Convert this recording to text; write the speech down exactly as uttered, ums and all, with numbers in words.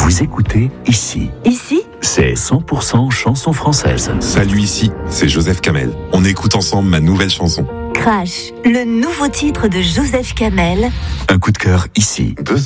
Vous écoutez Ici. Ici, c'est cent pour cent chanson française. Salut, ici, c'est Joseph Kamel. On écoute ensemble ma nouvelle chanson. Crash, le nouveau titre de Joseph Kamel. Un coup de cœur ici. Deux